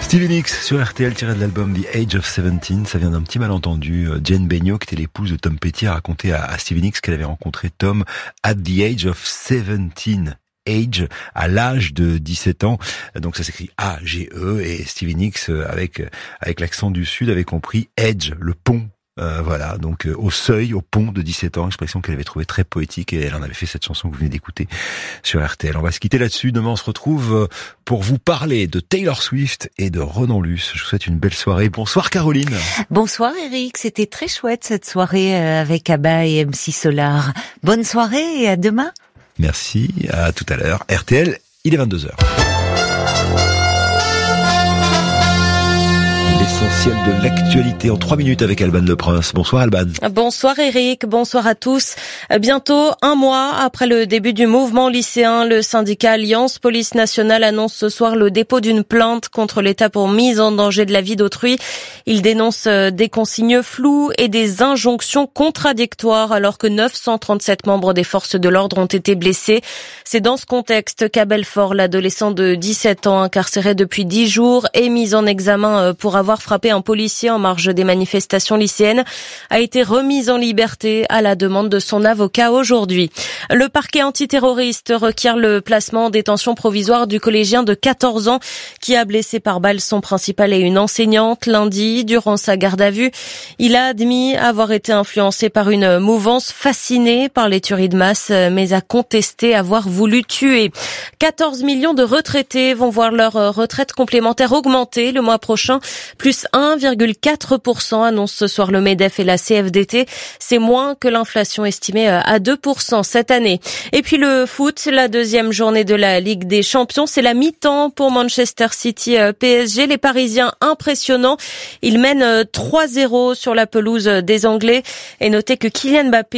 Stevie Nicks sur RTL tiré de l'album The Age of 17. Ça vient d'un petit malentendu. Jane Benio, qui était l'épouse de Tom Petty, a raconté à Stevie Nicks qu'elle avait rencontré Tom at the age of 17. Age, à l'âge de 17 ans. Donc ça s'écrit A-G-E, et Stevie Nicks, avec l'accent du Sud, avait compris Edge, le pont. Voilà, donc au seuil, au pont de 17 ans, expression qu'elle avait trouvée très poétique, et elle en avait fait cette chanson que vous venez d'écouter sur RTL. On va se quitter là-dessus. Demain, on se retrouve pour vous parler de Taylor Swift et de Renan Luce. Je vous souhaite une belle soirée. Bonsoir Caroline. Bonsoir Eric, c'était très chouette cette soirée avec Abba et MC Solar. Bonne soirée et à demain. Merci, à tout à l'heure. RTL, il est 22h. L'essentiel de l'actualité en 3 minutes avec Alban Le Prince. Bonsoir Alban. Bonsoir Eric, bonsoir à tous. Bientôt 1 mois après le début du mouvement lycéen, le syndicat Alliance Police Nationale annonce ce soir le dépôt d'une plainte contre l'État pour mise en danger de la vie d'autrui. Il dénonce des consignes floues et des injonctions contradictoires alors que 937 membres des forces de l'ordre ont été blessés. C'est dans ce contexte qu'à Belfort, l'adolescent de 17 ans incarcéré depuis 10 jours est mis en examen pour avoir frappé un policier en marge des manifestations lycéennes, a été remis en liberté à la demande de son avocat aujourd'hui. Le parquet antiterroriste requiert le placement en détention provisoire du collégien de 14 ans qui a blessé par balle son principal et une enseignante lundi durant sa garde à vue. Il a admis avoir été influencé par une mouvance fascinée par les tueries de masse, mais a contesté avoir voulu tuer. 14 millions de retraités vont voir leur retraite complémentaire augmenter le mois prochain, plus 1,4%, annonce ce soir le MEDEF et la CFDT. C'est moins que l'inflation estimée à 2% cette année. Et puis le foot, la deuxième journée de la Ligue des Champions, c'est la mi-temps pour Manchester City PSG. Les Parisiens impressionnants. Ils mènent 3-0 sur la pelouse des Anglais. Et notez que Kylian Mbappé